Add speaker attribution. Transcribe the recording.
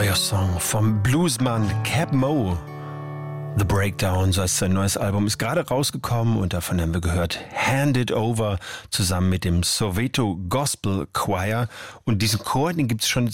Speaker 1: neuer Song vom Bluesmann Cap Mo. The Breakdown, so heißt sein neues Album, ist gerade rausgekommen und davon haben wir gehört Hand It Over zusammen mit dem Soweto Gospel Choir. Und diesen Chor, den gibt es schon